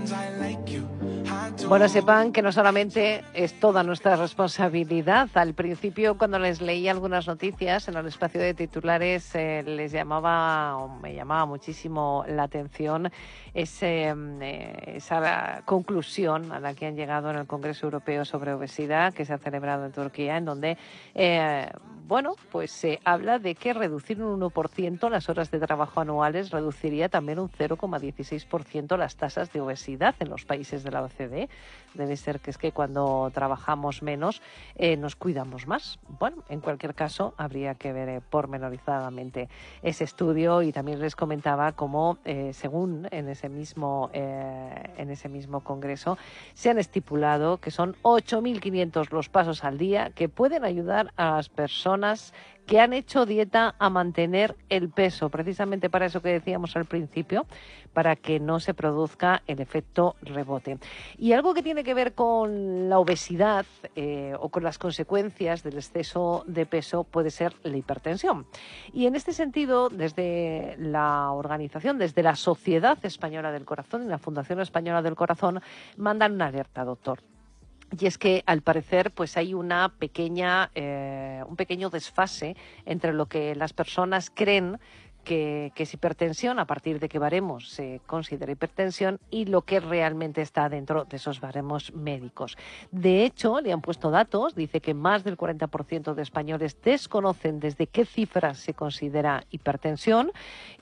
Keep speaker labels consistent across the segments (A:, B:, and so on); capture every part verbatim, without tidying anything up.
A: Bueno, sepan que no solamente es toda nuestra responsabilidad. Al principio, cuando les leí algunas noticias en el espacio de titulares, eh, les llamaba, o me llamaba muchísimo la atención ese, eh, esa conclusión a la que han llegado en el Congreso Europeo sobre Obesidad, que se ha celebrado en Turquía, en donde, eh, bueno, pues se habla de que reducir un uno por ciento las horas de trabajo anuales reduciría también un cero coma dieciséis por ciento las tasas de obesidad en los países de la O C D E. Debe ser que es que cuando trabajamos menos eh, nos cuidamos más. Bueno, en cualquier caso, habría que ver eh, pormenorizadamente ese estudio, y también les comentaba cómo, eh, según en ese mismo eh, en ese mismo congreso, se han estipulado que son ocho mil quinientos los pasos al día que pueden ayudar a las personas que han hecho dieta a mantener el peso, precisamente para eso que decíamos al principio, para que no se produzca el efecto rebote. Y algo que tiene que ver con la obesidad eh, o con las consecuencias del exceso de peso puede ser la hipertensión. Y en este sentido, desde la organización, desde la Sociedad Española del Corazón y la Fundación Española del Corazón, mandan una alerta, doctor. Y es que, al parecer, pues hay una pequeña, eh, un pequeño desfase entre lo que las personas creen que, que es hipertensión, a partir de qué baremos se considera hipertensión, y lo que realmente está dentro de esos baremos médicos. De hecho, le han puesto datos, dice que más del cuarenta por ciento de españoles desconocen desde qué cifras se considera hipertensión,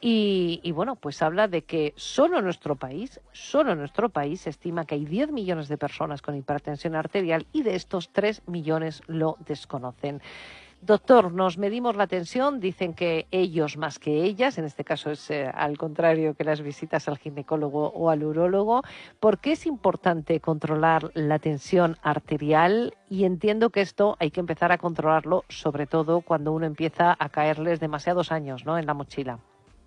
A: y, y bueno, pues habla de que solo en nuestro país, solo en nuestro país se estima que hay diez millones de personas con hipertensión arterial, y de estos tres millones lo desconocen. Doctor, nos medimos la tensión, dicen que ellos más que ellas, en este caso es eh, al contrario que las visitas al ginecólogo o al urólogo. ¿Por qué es importante controlar la tensión arterial? Y entiendo que esto hay que empezar a controlarlo, sobre todo cuando uno empieza a caerles demasiados años, ¿no?, en la mochila.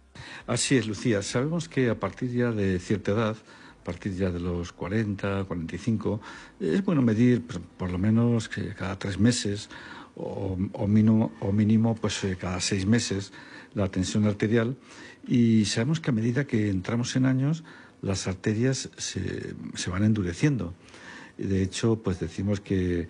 B: Así es, Lucía. Sabemos que a partir ya de cierta edad, a partir ya de los cuarenta, cuarenta y cinco, es bueno medir por, por lo menos que cada tres meses o, o, mínimo, o mínimo pues eh, cada seis meses la tensión arterial, y sabemos que a medida que entramos en años las arterias se, se van endureciendo. De hecho, pues decimos que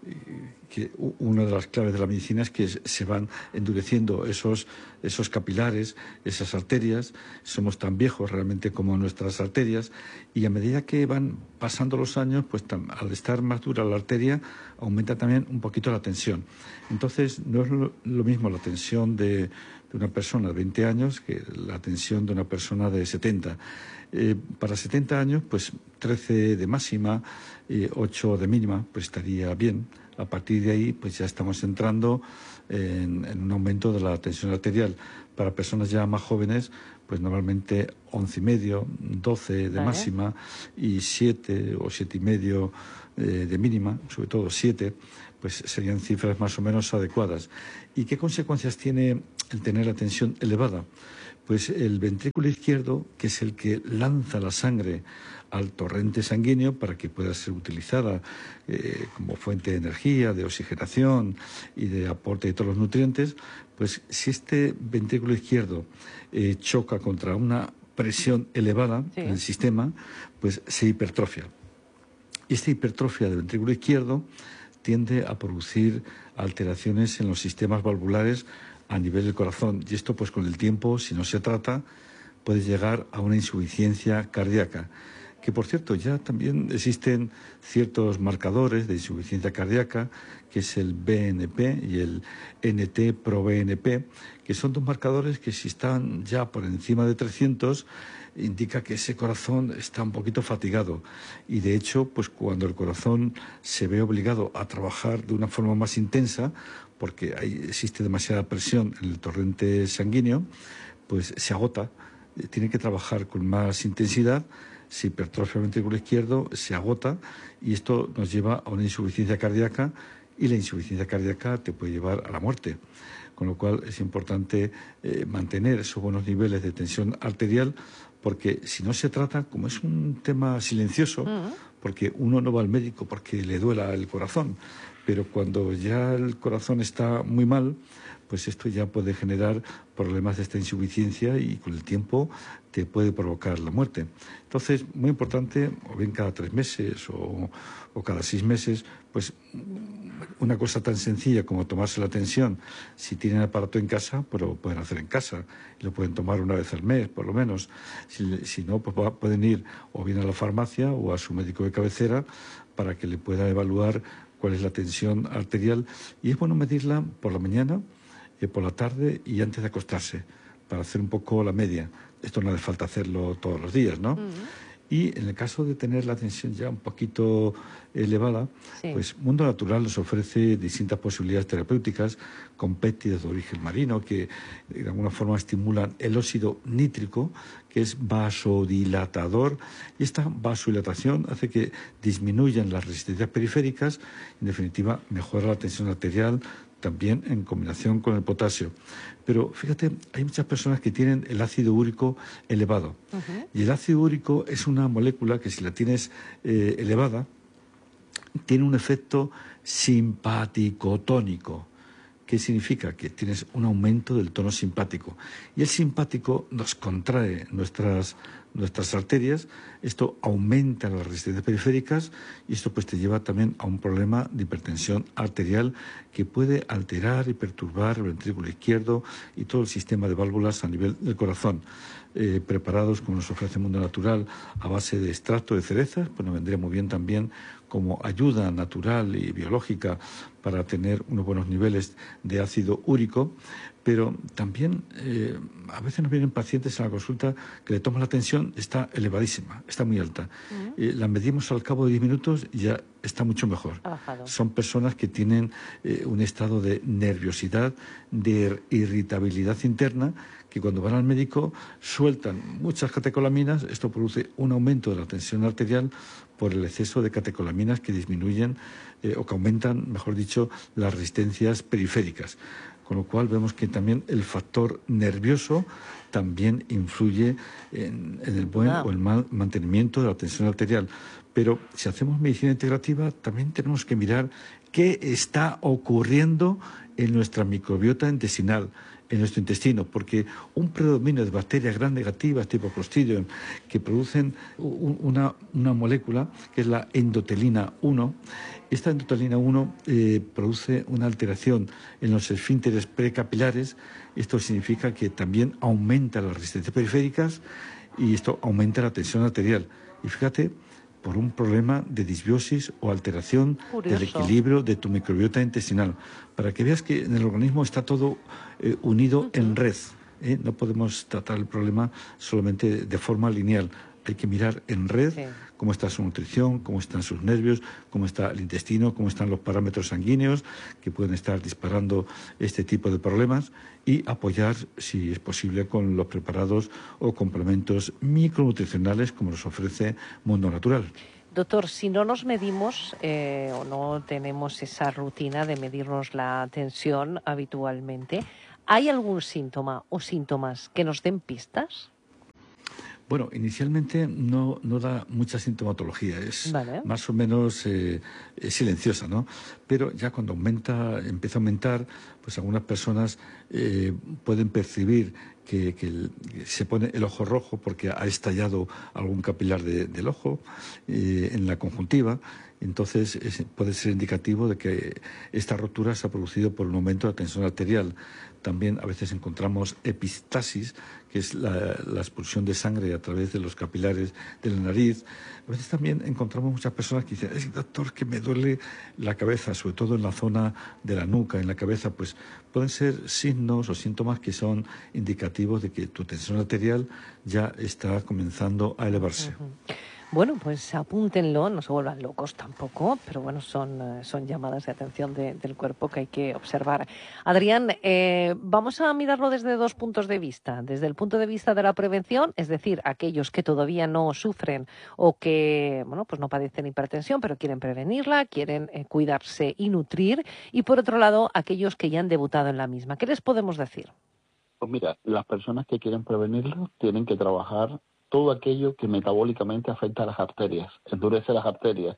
B: que una de las claves de la medicina es que se van endureciendo esos, esos capilares, esas arterias. Somos tan viejos realmente como nuestras arterias, y a medida que van pasando los años, pues al estar más dura la arteria, aumenta también un poquito la tensión. Entonces, no es lo, lo mismo la tensión de, de una persona de veinte años que la tensión de una persona de setenta. Eh, para setenta años, pues trece de máxima, eh, ocho de mínima, pues estaría bien. A partir de ahí, pues ya estamos entrando en, en un aumento de la tensión arterial. Para personas ya más jóvenes, pues normalmente once y medio, doce de
A: vale.
B: máxima y siete o siete y medio eh, de mínima, sobre todo siete, pues serían cifras más o menos adecuadas. ¿Y qué consecuencias tiene el tener la tensión elevada? Pues el ventrículo izquierdo, que es el que lanza la sangre al torrente sanguíneo para que pueda ser utilizada eh, como fuente de energía, de oxigenación y de aporte de todos los nutrientes, pues si este ventrículo izquierdo eh, choca contra una presión elevada sí. en el sistema, pues se hipertrofia. Y esta hipertrofia del ventrículo izquierdo tiende a producir alteraciones en los sistemas valvulares a nivel del corazón, y esto pues con el tiempo, si no se trata, puede llegar a una insuficiencia cardíaca, que por cierto ya también existen ciertos marcadores de insuficiencia cardíaca, que es el B N P y el N T pro B N P, que son dos marcadores que si están ya por encima de trescientos, indica que ese corazón está un poquito fatigado, y de hecho pues cuando el corazón se ve obligado a trabajar de una forma más intensa, porque ahí existe demasiada presión en el torrente sanguíneo, pues se agota, tiene que trabajar con más intensidad, se hipertrofia el ventrículo izquierdo, se agota, y esto nos lleva a una insuficiencia cardíaca, y la insuficiencia cardíaca te puede llevar a la muerte. Con lo cual es importante eh, mantener esos buenos niveles de tensión arterial, porque si no se trata, como es un tema silencioso, uh-huh. porque uno no va al médico porque le duela el corazón, pero cuando ya el corazón está muy mal, pues esto ya puede generar problemas de esta insuficiencia y con el tiempo te puede provocar la muerte. Entonces, muy importante, o bien cada tres meses o, o cada seis meses, pues una cosa tan sencilla como tomarse la tensión. Si tienen aparato en casa, pues lo pueden hacer en casa. Lo pueden tomar una vez al mes, por lo menos. Si, si no, pues pueden ir o bien a la farmacia o a su médico de cabecera para que le pueda evaluar cuál es la tensión arterial. Y es bueno medirla por la mañana, eh, por la tarde y antes de acostarse, para hacer un poco la media. Esto no hace falta hacerlo todos los días, ¿no? Uh-huh. Y en el caso de tener la tensión ya un poquito elevada, sí. pues Mundo Natural nos ofrece distintas posibilidades terapéuticas con péptidos de origen marino que de alguna forma estimulan el óxido nítrico, que es vasodilatador, y esta vasodilatación hace que disminuyan las resistencias periféricas, en definitiva mejora la tensión arterial, también en combinación con el potasio. Pero fíjate, hay muchas personas que tienen el ácido úrico elevado. Uh-huh. Y el ácido úrico es una molécula que si la tienes eh, elevada, tiene un efecto simpaticotónico. ¿Qué significa? Que tienes un aumento del tono simpático. Y el simpático nos contrae nuestras, nuestras arterias, esto aumenta las resistencias periféricas y esto pues te lleva también a un problema de hipertensión arterial que puede alterar y perturbar el ventrículo izquierdo y todo el sistema de válvulas a nivel del corazón. Eh, preparados, como nos ofrece Mundo Natural, a base de extracto de cerezas, pues nos vendría muy bien también como ayuda natural y biológica para tener unos buenos niveles de ácido úrico, pero también eh, a veces nos vienen pacientes a la consulta que le toman la tensión, está elevadísima, está muy alta. Uh-huh. Eh, la medimos al cabo de diez minutos y ya está mucho mejor. Son personas que tienen eh, un estado de nerviosidad, de irritabilidad interna, que cuando van al médico sueltan muchas catecolaminas, esto produce un aumento de la tensión arterial por el exceso de catecolaminas que disminuyen eh, o que aumentan, mejor dicho, las resistencias periféricas. Con lo cual vemos que también el factor nervioso también influye en, en el buen ah. o el mal mantenimiento de la tensión arterial. Pero si hacemos medicina integrativa, también tenemos que mirar qué está ocurriendo en nuestra microbiota intestinal, en nuestro intestino, porque un predominio de bacterias gram negativas tipo Clostridium que producen una, una molécula que es la endotelina uno. Esta endotelina uno eh, produce una alteración en los esfínteres precapilares. Esto significa que también aumenta las resistencias periféricas y esto aumenta la tensión arterial. Y fíjate, por un problema de disbiosis o alteración Curioso. del equilibrio de tu microbiota intestinal, para que veas que en el organismo está todo eh, unido uh-huh. en red. ¿eh? No podemos tratar el problema solamente de forma lineal. Hay que mirar en red sí. cómo está su nutrición, cómo están sus nervios, cómo está el intestino, cómo están los parámetros sanguíneos que pueden estar disparando este tipo de problemas y apoyar, si es posible, con los preparados o complementos micronutricionales como nos ofrece Mundo Natural.
A: Doctor, si no nos medimos eh, o no tenemos esa rutina de medirnos la tensión habitualmente, ¿hay algún síntoma o síntomas que nos den pistas?
B: Bueno, inicialmente no, no da mucha sintomatología, es vale. más o menos eh, es silenciosa, ¿no? Pero ya cuando aumenta, empieza a aumentar, pues algunas personas eh, pueden percibir que, que, el, que se pone el ojo rojo porque ha estallado algún capilar de, del ojo eh, en la conjuntiva. Entonces es, puede ser indicativo de que esta rotura se ha producido por un aumento de la tensión arterial. También a veces encontramos epistasis, que es la, la expulsión de sangre a través de los capilares de la nariz. A veces también encontramos muchas personas que dicen, es doctor, que me duele la cabeza, sobre todo en la zona de la nuca, en la cabeza. Pues pueden ser signos o síntomas que son indicativos de que tu tensión arterial ya está comenzando a elevarse.
A: Uh-huh. Bueno, pues apúntenlo, no se vuelvan locos tampoco, pero bueno, son, son llamadas de atención de, del cuerpo que hay que observar. Adrián, eh, vamos a mirarlo desde dos puntos de vista. Desde el punto de vista de la prevención, es decir, aquellos que todavía no sufren o que, bueno, pues no padecen hipertensión, pero quieren prevenirla, quieren eh, cuidarse y nutrir. Y por otro lado, aquellos que ya han debutado en la misma. ¿Qué les podemos decir?
C: Pues mira, las personas que quieren prevenirlo tienen que trabajar todo aquello que metabólicamente afecta a las arterias, endurece las arterias,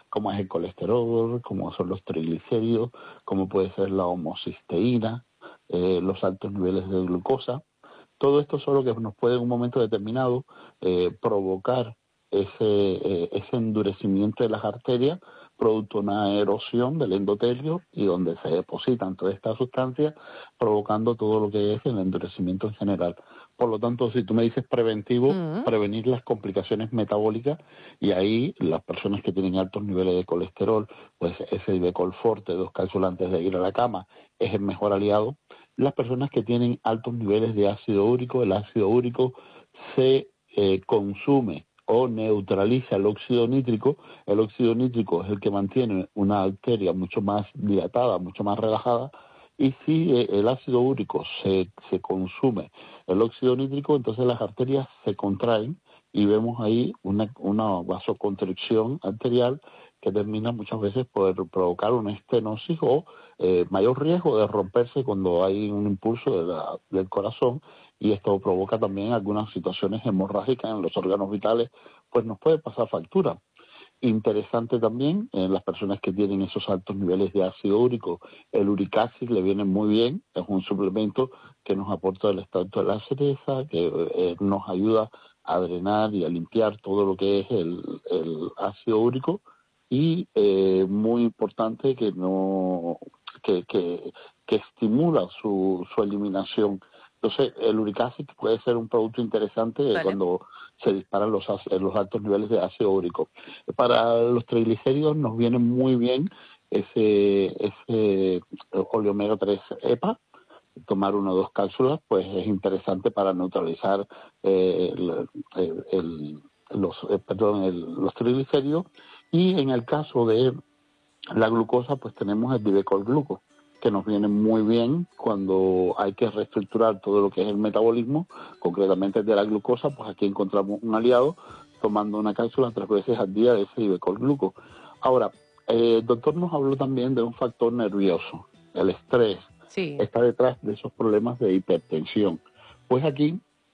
C: como es el colesterol, como son los triglicéridos, como puede ser la homocisteína, eh, los altos niveles de glucosa. Todo esto solo que nos puede en un momento determinado eh, provocar ese, eh, ese endurecimiento de las arterias, producto de una erosión del endotelio y donde se depositan todas estas sustancias, provocando todo lo que es el endurecimiento en general. Por lo tanto, si tú me dices preventivo, uh-huh. prevenir las complicaciones metabólicas, y ahí las personas que tienen altos niveles de colesterol, pues ese Ivecol Forte, dos cápsulas antes de ir a la cama, es el mejor aliado. Las personas que tienen altos niveles de ácido úrico, el ácido úrico se eh, consume o neutraliza el óxido nítrico. El óxido nítrico es el que mantiene una arteria mucho más dilatada, mucho más relajada, y si eh, el ácido úrico se, se consume el óxido nítrico, entonces las arterias se contraen y vemos ahí una, una vasoconstricción arterial que termina muchas veces por provocar una estenosis o eh, mayor riesgo de romperse cuando hay un impulso de la, del corazón, y esto provoca también algunas situaciones hemorrágicas en los órganos vitales, pues nos puede pasar factura. Interesante también en las personas que tienen esos altos niveles de ácido úrico, el Uricacid le viene muy bien, es un suplemento que nos aporta el extracto de la cereza, que eh, nos ayuda a drenar y a limpiar todo lo que es el, el ácido úrico, y eh, muy importante que no que, que, que estimula su, su eliminación. Entonces, el Uricacid puede ser un producto interesante vale. cuando se disparan los, los altos niveles de ácido úrico. Para los triglicéridos nos viene muy bien ese, ese óleo omega tres E P A. Tomar una o dos cápsulas pues es interesante para neutralizar eh, el, el, el, los, eh, perdón, el, los triglicéridos. Y en el caso de la glucosa, pues tenemos el Ivecol Gluco, que nos viene muy bien cuando hay que reestructurar todo lo que es el metabolismo, concretamente el de la glucosa. Pues aquí encontramos un aliado tomando una cápsula tres veces al día de ese Ivecol Gluco. Ahora, eh, el doctor nos habló también de un factor nervioso, el estrés. Sí. Está detrás de esos problemas de hipertensión. Pues aquí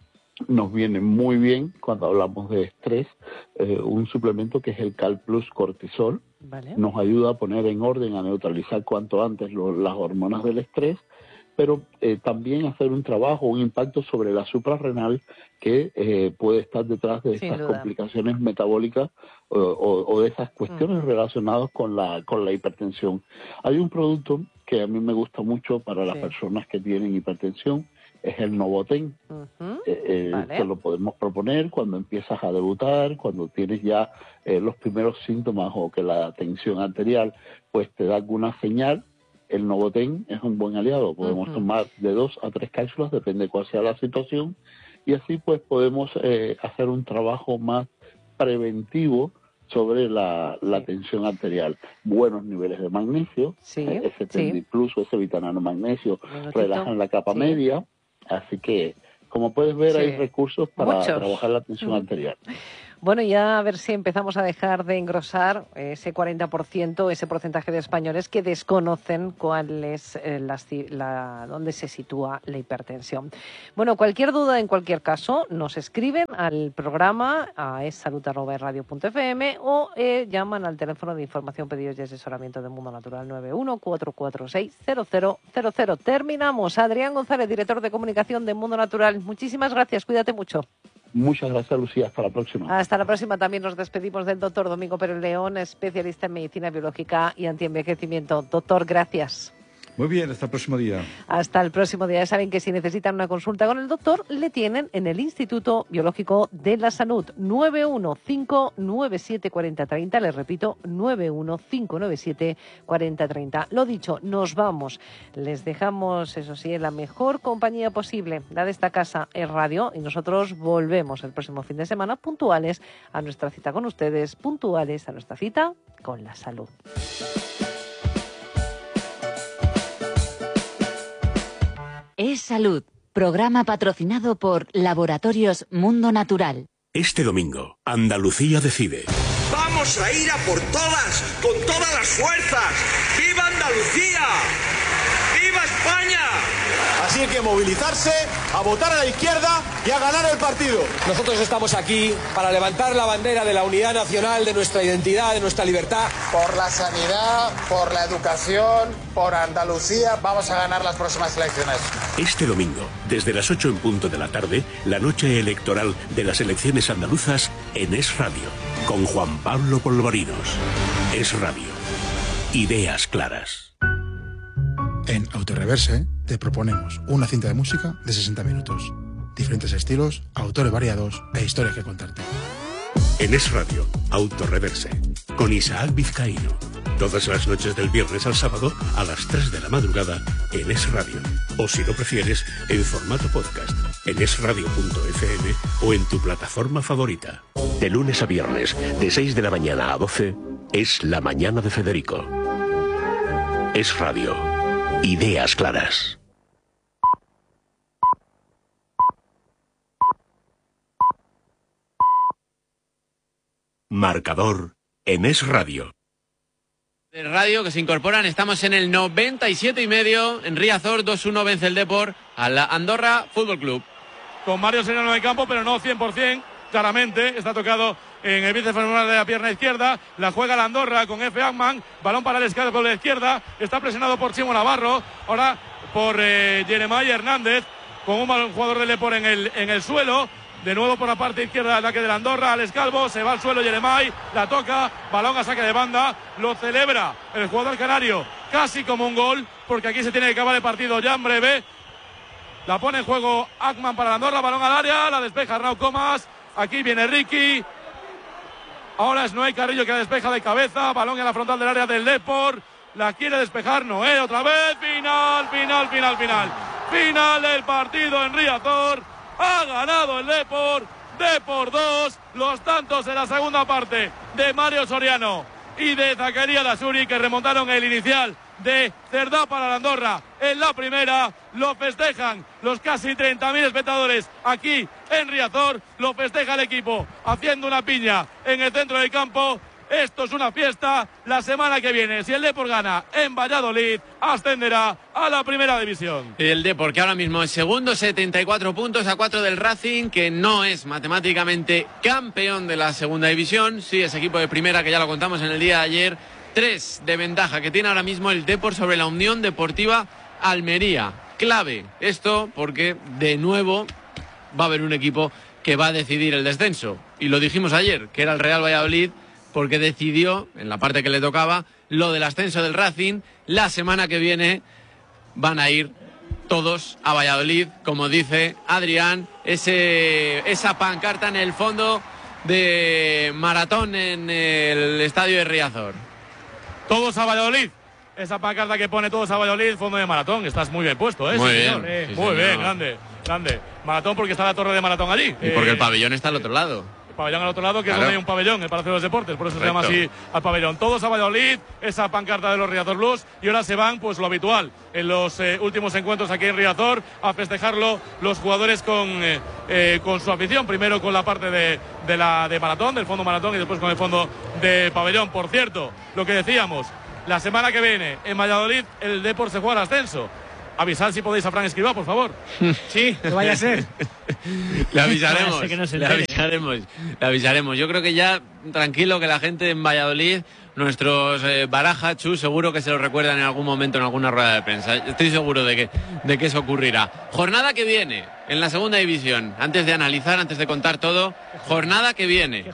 C: nos viene muy bien cuando hablamos de estrés, eh, un suplemento que es el Cal Plus Cortisol. Vale. Nos ayuda a poner en orden, a neutralizar cuanto antes lo, las hormonas del estrés, pero eh, también hacer un trabajo, un impacto sobre la suprarrenal que eh, puede estar detrás de Sin estas duda. complicaciones metabólicas o, o, o de esas cuestiones mm. relacionadas con la, con la hipertensión. Hay un producto que a mí me gusta mucho para sí. las personas que tienen hipertensión, es el Novoten. Uh-huh. eh, eh, vale. Te lo podemos proponer cuando empiezas a debutar, cuando tienes ya eh, los primeros síntomas o que la tensión arterial pues te da alguna señal. El Novoten es un buen aliado. Podemos uh-huh. tomar de dos a tres cápsulas, depende cuál sea la situación, y así pues podemos eh, hacer un trabajo más preventivo sobre la, la sí. tensión arterial. Buenos niveles de magnesio, sí, eh, ese Tendi sí. Plus o ese vitamina magnesio relajan la capa sí. media. Así que, como puedes ver, sí. hay recursos para Muchos. trabajar la tensión mm. arterial.
A: Bueno, ya a ver si empezamos a dejar de engrosar ese cuarenta por ciento, ese porcentaje de españoles que desconocen cuál es eh, la, la, dónde se sitúa la hipertensión. Bueno, cualquier duda, en cualquier caso, nos escriben al programa a essalud arroba radio punto f m o eh, llaman al teléfono de información, pedidos y asesoramiento de Mundo Natural nueve uno cuatro cuatro seis cero cero cero cero. Terminamos. Adrián González, director de comunicación de Mundo Natural. Muchísimas gracias. Cuídate mucho.
C: Muchas gracias, Lucía. Hasta la próxima.
A: Hasta la próxima. También nos despedimos del doctor Domingo Pérez León, especialista en medicina biológica y antienvejecimiento. Doctor, gracias.
B: Muy bien, hasta el próximo día.
A: Hasta el próximo día. Ya saben que si necesitan una consulta con el doctor, le tienen en el Instituto Biológico de la Salud. nueve uno cinco nueve siete cuatro cero tres cero. Les repito, nueve uno cinco nueve siete cuatro cero tres cero. Lo dicho, nos vamos. Les dejamos, eso sí, en la mejor compañía posible, la de esta casa, es radio, y nosotros volvemos el próximo fin de semana puntuales a nuestra cita con ustedes, puntuales a nuestra cita con la salud.
D: Es Salud, programa patrocinado por Laboratorios Mundo Natural.
E: Este domingo, Andalucía decide.
F: ¡Vamos a ir a por todas, con todas las fuerzas! ¡Viva Andalucía! ¡Viva España!
G: Así hay que movilizarse, a votar a la izquierda y a ganar el partido.
H: Nosotros estamos aquí para levantar la bandera de la unidad nacional, de nuestra identidad, de nuestra libertad.
I: Por la sanidad, por la educación, por Andalucía, vamos a ganar las próximas elecciones.
E: Este domingo, desde las ocho en punto de la tarde, la noche electoral de las elecciones andaluzas en Es Radio, con Juan Pablo Polvorinos. Es Radio. Ideas claras.
J: En Autoreverse te proponemos una cinta de música de sesenta minutos. Diferentes estilos, autores variados e historias que contarte.
E: En Es Radio, Autoreverse, con Isaac Vizcaíno. Todas las noches del viernes al sábado a las tres de la madrugada en Es Radio. O si lo prefieres, en formato podcast, en es radio punto efe eme o en tu plataforma favorita. De lunes a viernes, de seis de la mañana a doce, es La Mañana de Federico. Es Radio. Ideas claras. Marcador en Es Radio.
K: De radio que se incorporan, estamos en el noventa y siete y medio, en Riazor, dos uno vence el Depor a la Andorra Fútbol Club.
L: Con Mario Serrano de campo, pero no cien por ciento, claramente, está tocado en el bíceps femoral de la pierna izquierda, la juega la Andorra con F. Agman, balón para el escado con la izquierda, está presionado por Chimo Navarro, ahora por eh, Jeremiah Hernández, con un, un jugador del Depor en el, en el suelo. De nuevo por la parte izquierda del ataque de la Andorra, Alex Calvo, se va al suelo Jeremai, la toca, balón a saque de banda, lo celebra el jugador canario casi como un gol, porque aquí se tiene que acabar el partido ya en breve. La pone en juego Agman para la Andorra, balón al área, la despeja Arnau Comas, aquí viene Ricky, ahora es Noé Carrillo que la despeja de cabeza, balón en la frontal del área del Depor, la quiere despejar Noé otra vez, final, final, final, final, final del partido en Riazor. Ha ganado el Depor, Depor dos, los tantos en la segunda parte de Mario Soriano y de Zacarías Lasuri, que remontaron el inicial de Cerdá para la Andorra en la primera. Lo festejan los casi treinta mil espectadores aquí en Riazor, lo festeja el equipo haciendo una piña en el centro del campo. Esto es una fiesta. La semana que viene, si el Depor gana en Valladolid, ascenderá a la primera división.
K: El Depor, que ahora mismo es segundo, setenta y cuatro puntos a cuatro del Racing, que no es matemáticamente campeón de la segunda división. Sí, es equipo de primera, que ya lo contamos en el día de ayer. Tres de ventaja que tiene ahora mismo el Depor sobre la Unión Deportiva Almería. Clave esto porque de nuevo va a haber un equipo que va a decidir el descenso. Y lo dijimos ayer, que era el Real Valladolid, porque decidió, en la parte que le tocaba, lo del ascenso del Racing. La semana que viene van a ir todos a Valladolid, como dice Adrián, ese, esa pancarta en el fondo de maratón en el estadio de Riazor.
L: Todos a Valladolid. Esa pancarta que pone todos a Valladolid, fondo de maratón. Estás muy bien puesto, ¿eh?
K: Muy
L: sí,
K: bien.
L: señor. Eh,
K: Sí,
L: muy
K: señor.
L: bien, grande, grande. Maratón porque está la torre de maratón allí.
K: Y porque
L: Eh,
K: el pabellón está al otro lado.
L: Pabellón al otro lado, que
K: Claro.
L: es donde hay un pabellón, el Palacio de los Deportes, por eso
K: Correcto.
L: se llama así al pabellón. Todos a Valladolid, esa pancarta de los Riazor Blues, y ahora se van, pues lo habitual, en los eh, últimos encuentros aquí en Riazor, a festejarlo los jugadores con, eh, eh, con su afición, primero con la parte de, de la de maratón, del fondo maratón, y después con el fondo de pabellón. Por cierto, lo que decíamos, la semana que viene en Valladolid el Depor se juega al ascenso. Avisad si podéis a Fran Escribá, por favor.
M: Sí, que vaya a ser.
K: Le avisaremos,
M: Vaya a ser que no se
K: le
M: entere.
K: avisaremos, le avisaremos. Yo creo que ya, tranquilo, que la gente en Valladolid, nuestros eh, Baraja, Chu, seguro que se lo recuerdan en algún momento en alguna rueda de prensa. Estoy seguro de que, de que eso ocurrirá. Jornada que viene en la segunda división. Antes de analizar, antes de contar todo, jornada que viene.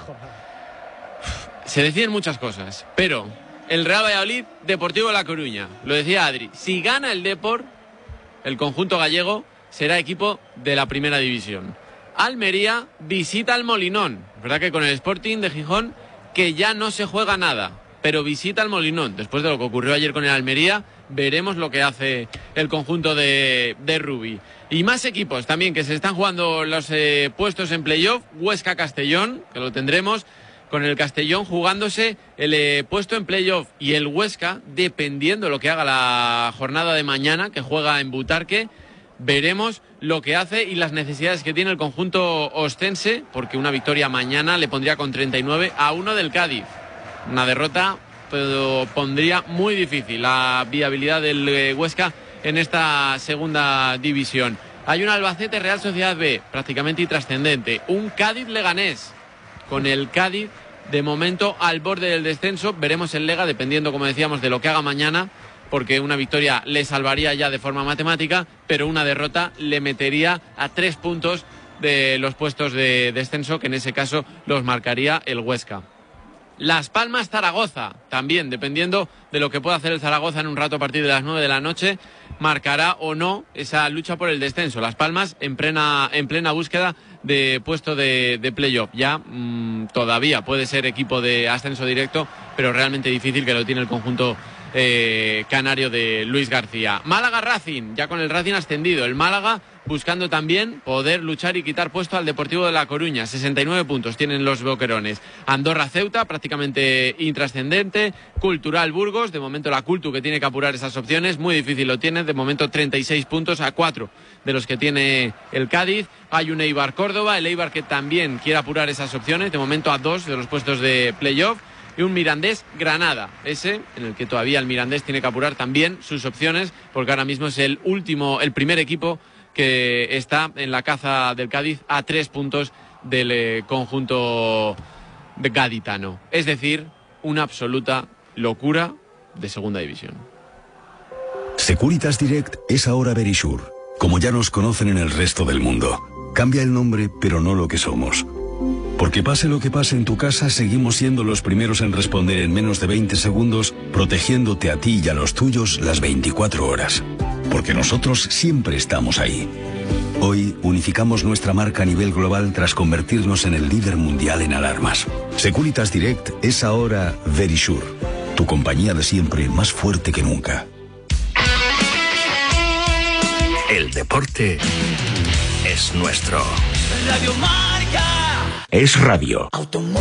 K: Se deciden muchas cosas, pero el Real Valladolid, Deportivo de La Coruña, lo decía Adri, si gana el Depor, el conjunto gallego será equipo de la primera división. Almería visita al Molinón. Es verdad que con el Sporting de Gijón, que ya no se juega nada, pero visita al Molinón. Después de lo que ocurrió ayer con el Almería, veremos lo que hace el conjunto de, de Rubi. Y más equipos también que se están jugando los eh, puestos en playoff. Huesca-Castellón, que lo tendremos, con el Castellón jugándose el eh, puesto en playoff, y el Huesca, dependiendo de lo que haga la jornada de mañana, que juega en Butarque, veremos lo que hace y las necesidades que tiene el conjunto ostense, porque una victoria mañana le pondría con treinta y nueve a uno del Cádiz. Una derrota pero pondría muy difícil la viabilidad del eh, Huesca en esta segunda división. Hay un Albacete Real Sociedad B, prácticamente intrascendente. Un Cádiz Leganés, con el Cádiz de momento al borde del descenso. Veremos el Lega, dependiendo, como decíamos, de lo que haga mañana, porque una victoria le salvaría ya de forma matemática, pero una derrota le metería a tres puntos de los puestos de descenso, que en ese caso los marcaría el Huesca. Las Palmas Zaragoza, también dependiendo de lo que pueda hacer el Zaragoza en un rato a partir de las nueve de la noche, marcará o no esa lucha por el descenso. Las Palmas en plena, en plena búsqueda de puesto de, de playoff. Ya mmm, todavía puede ser equipo de ascenso directo, pero realmente difícil, que lo tiene el conjunto eh, canario de Luis García. Málaga Racing, ya con el Racing ascendido. El Málaga buscando también poder luchar y quitar puesto al Deportivo de La Coruña. sesenta y nueve puntos tienen los boquerones. Andorra Ceuta, prácticamente intrascendente. Cultural Burgos, de momento la Cultu, que tiene que apurar esas opciones, muy difícil lo tiene, de momento treinta y seis puntos a cuatro de los que tiene el Cádiz. Hay un Eibar Córdoba, el Eibar que también quiere apurar esas opciones, de momento a dos de los puestos de playoff. Y un Mirandés Granada, ese en el que todavía el Mirandés tiene que apurar también sus opciones, porque ahora mismo es el último, el primer equipo que está en la caza del Cádiz a tres puntos del eh, conjunto de gaditano. Es decir, una absoluta locura de segunda división.
N: Securitas Direct es ahora Verisure, como ya nos conocen en el resto del mundo. Cambia el nombre, pero no lo que somos. Porque pase lo que pase en tu casa, seguimos siendo los primeros en responder en menos de veinte segundos, protegiéndote a ti y a los tuyos las veinticuatro horas. Porque nosotros siempre estamos ahí. Hoy unificamos nuestra marca a nivel global tras convertirnos en el líder mundial en alarmas. Securitas Direct es ahora Verisure, tu compañía de siempre, más fuerte que nunca.
E: El deporte es nuestro.
F: Radio Marca.
E: Es radio.
F: Automóvil.